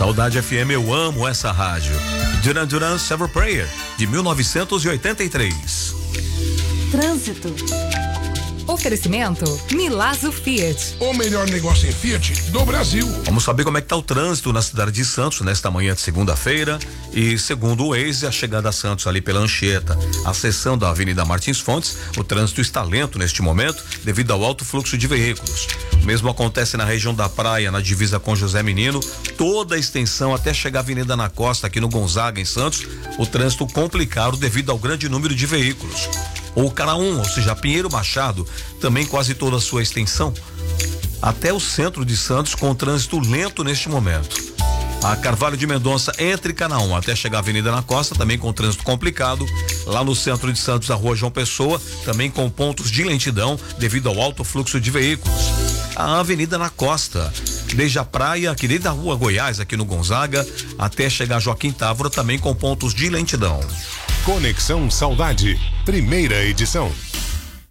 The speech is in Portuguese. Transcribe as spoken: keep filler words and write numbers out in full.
Saudade F M, eu amo essa rádio. Duran Duran Silver Prayer, de mil novecentos e oitenta e três. Trânsito. Oferecimento Milazzo Fiat. O melhor negócio em Fiat do Brasil. Vamos saber como é que tá o trânsito na cidade de Santos nesta manhã de segunda-feira. E segundo o Waze, a chegada a Santos ali pela Anchieta, acessando a Avenida Martins Fontes, o trânsito está lento neste momento devido ao alto fluxo de veículos. O mesmo acontece na região da praia, na divisa com José Menino, toda a extensão até chegar à Avenida na Costa, aqui no Gonzaga, em Santos, o trânsito complicado devido ao grande número de veículos. O Caraum, ou seja, Pinheiro Machado, também quase toda a sua extensão, até o centro de Santos, com trânsito lento neste momento. A Carvalho de Mendonça, entre Canaã até chegar à Avenida na Costa, também com trânsito complicado. Lá no centro de Santos, a Rua João Pessoa, também com pontos de lentidão devido ao alto fluxo de veículos. A Avenida na Costa, desde a praia, aqui desde a Rua Goiás, aqui no Gonzaga, até chegar a Joaquim Távora, também com pontos de lentidão. Conexão Saudade, primeira edição.